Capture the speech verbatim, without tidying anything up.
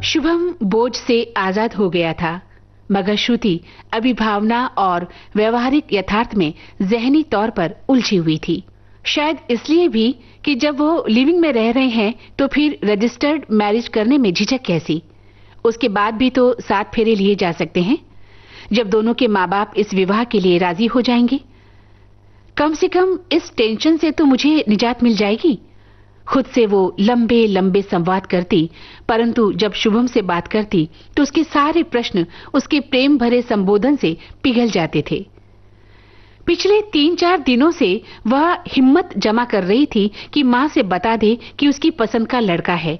शुभम बोझ से आजाद हो गया था, मगर श्रुति अभी भावना और व्यवहारिक यथार्थ में जहनी तौर पर उलझी हुई थी। शायद इसलिए भी कि जब वो लिविंग में रह रहे हैं तो फिर रजिस्टर्ड मैरिज करने में झिझक कैसी। उसके बाद भी तो सात फेरे लिए जा सकते हैं, जब दोनों के माँ बाप इस विवाह के लिए राजी हो जाएंगे। कम से कम इस टेंशन से तो मुझे निजात मिल जाएगी। खुद से वो लंबे लंबे संवाद करती, परंतु जब शुभम से बात करती तो उसके सारे प्रश्न उसके प्रेम भरे संबोधन से पिघल जाते थे। पिछले तीन चार दिनों से वह हिम्मत जमा कर रही थी कि माँ से बता दे कि उसकी पसंद का लड़का है,